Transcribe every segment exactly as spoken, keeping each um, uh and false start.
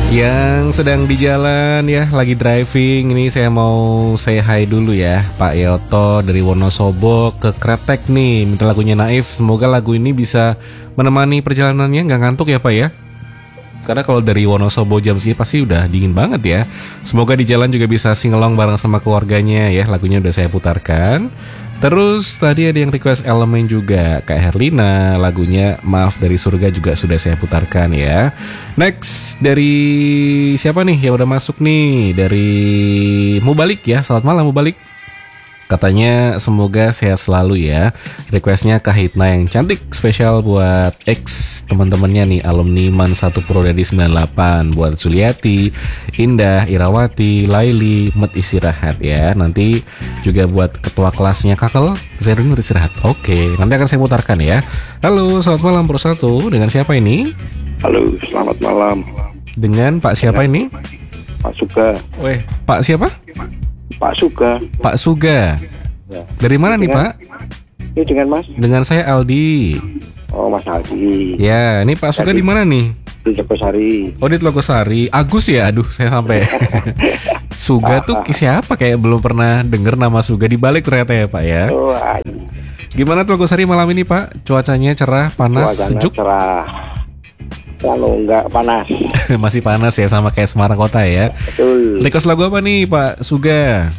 Yang sedang di jalan ya, lagi driving, ini saya mau say hi dulu ya, Pak Yoto dari Wonosobo ke Kretek nih, minta lagunya Naif. Semoga lagu ini bisa menemani perjalanannya, nggak ngantuk ya Pak ya. Karena kalau dari Wonosobo jam segini pasti udah dingin banget ya. Semoga di jalan juga bisa singelong bareng sama keluarganya ya. Lagunya udah saya putarkan. Terus tadi ada yang request Elemen juga, Kak Herlina, lagunya Maaf Dari Surga juga sudah saya putarkan ya. Next dari siapa nih yang udah masuk nih? Dari Mubalik ya. Selamat malam Mubalik. Katanya semoga sehat selalu ya. Requestnya Kak Hitna yang cantik, spesial buat ex teman-temannya nih, alumni Man satu Purwodadi sembilan delapan. Buat Suliati, Indah, Irawati, Laili, Met istirahat ya. Nanti juga buat ketua kelasnya Kakel, Zerun Met istirahat. Oke, nanti akan saya putarkan ya. Halo, selamat malam Pro satu. Dengan siapa ini? Halo, selamat malam. Dengan Pak siapa ini? Pak Suga. Weh, Pak siapa? Pak Suga. Pak Suga. Ya. Dari mana nih Pak? Ini dengan Mas. Dengan saya Aldi. Oh, Mas Aldi. Ya, ini Pak Suga di mana nih? Di Jogosari. Oh, di Telogosari. Agus ya? Aduh, saya sampai. Suga tuh siapa? Kayak belum pernah denger nama Suga, dibalik ternyata ya Pak ya. Oh, ay. Gimana Telogosari malam ini Pak? Cuacanya cerah, panas, Cuacanya sejuk? cerah. Kalau enggak panas. Masih panas ya, sama kayak Semarang kota ya. Betul. Request lagu apa nih Pak Suga?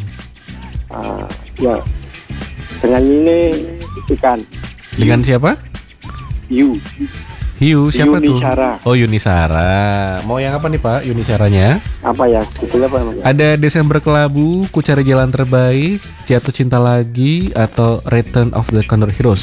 Ah, ya. Dengan ini ikan. Dengan siapa? Yu. Hiu, siapa tuh? Yunisara. Oh, Yunisara. Mau yang apa nih Pak Yunisaranya? Apa ya? Itu apa namanya? Ada Desember Kelabu, Ku Cari Jalan Terbaik, Jatuh Cinta Lagi, atau Return of the Condor Heroes?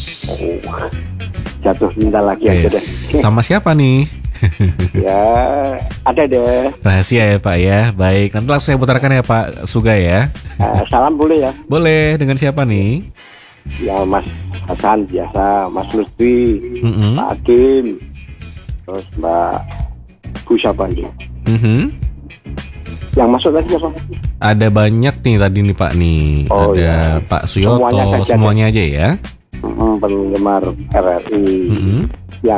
Oh, jatuh cinta lagi aja deh. Yes. Sama siapa nih? Ya, ada deh. Rahasia ya Pak ya. Baik, nanti langsung saya putarkan ya Pak Suga ya. Ah, salam boleh ya? Boleh, dengan siapa nih? Ya Mas Hasan biasa, Mas Lutfi, Mm-mm. Pak Hakim, terus Mbak Bu siapa nih? Mhm. Yang masuk tadi siapa? Ada banyak nih tadi nih Pak nih. Oh, Ada ya. Pak Suyoto, Semuanya saja semuanya aja ya. Hmm, penggemar R R I Mhm. yang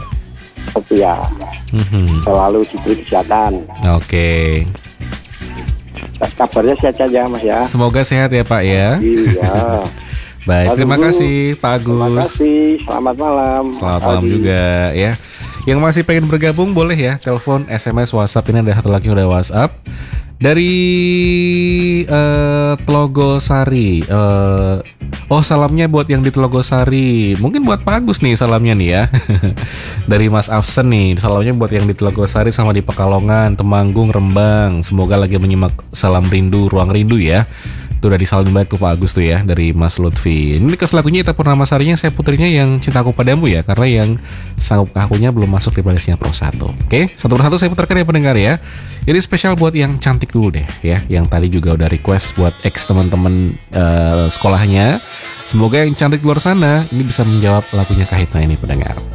setia, Mhm. selalu diberi kesehatan. Oke. Kabarnya sehat saja Mas ya. Semoga sehat ya Pak ya. Iya. Baik, terima Aduh, kasih Pak Agus. Terima kasih. Selamat malam. Selamat malam Aldi. juga ya. Yang masih pengen bergabung boleh ya, telepon, S M S, WhatsApp. Ini ada satu lagi yang udah WhatsApp dari uh, Telogosari. Uh, oh, salamnya buat yang di Telogosari. Mungkin buat Pak Agus nih salamnya nih ya. Dari Mas Afsen nih. Salamnya buat yang di Telogosari sama di Pekalongan, Temanggung, Rembang. Semoga lagi menyimak Salam Rindu, Ruang Rindu ya. Itu udah disalamin banget tuh Pak Agus tuh ya, dari Mas Lutfi. Ini kes lagunya Ita Purnamasarinya saya puterinya yang Cintaku Padamu ya, karena yang Sanggup Akunya belum masuk di playlistnya Pro satu. Oke, satu persatu saya putarkan ya pendengar ya. Jadi spesial buat yang cantik dulu deh ya, yang tadi juga udah request buat ex teman-teman uh, sekolahnya. Semoga yang cantik di luar sana ini bisa menjawab lagunya Kak Hitna ini pendengar.